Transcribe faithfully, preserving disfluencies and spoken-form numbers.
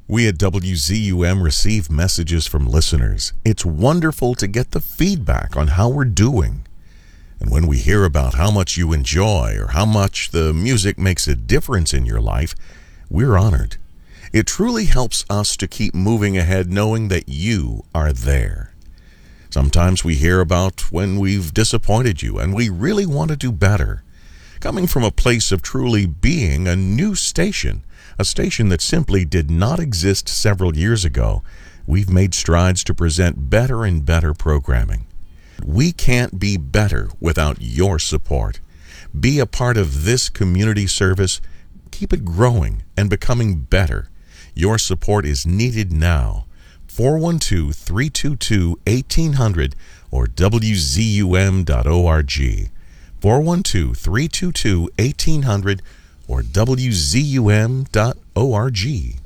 We at W Z U M receive messages from listeners. It's wonderful to get the feedback on how we're doing. And when we hear about how much you enjoy or how much the music makes a difference in your life, we're honored. It truly helps us to keep moving ahead knowing that you are there. Sometimes we hear about when we've disappointed you and we really want to do better. Coming from a place of truly being a new station, a station that simply did not exist several years ago, we've made strides to present better and better programming. We can't be better without your support. Be a part of this community service. Keep it growing and becoming better. Your support is needed now. four one two, three two two, one eight hundred or W Z U M dot org. four one two, three two two, one eight hundred or W Z U M dot org.